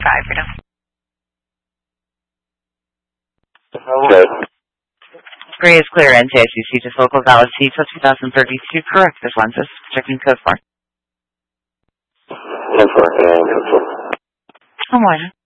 for now. Okay. Gray is clear. NJICC, just local valid C till 2032. Correct. There's lenses. Checking code 4. Code 4. Good morning.